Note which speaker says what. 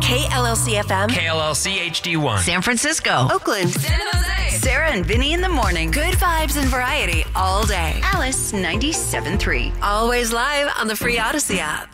Speaker 1: KLLC FM.
Speaker 2: KLLC HD1.
Speaker 3: San Francisco.
Speaker 1: Oakland.
Speaker 4: San Jose.
Speaker 3: Sarah and Vinny in the morning.
Speaker 1: Good vibes and variety all day.
Speaker 3: Alice 97.3.
Speaker 1: Always live on the free Odyssey app.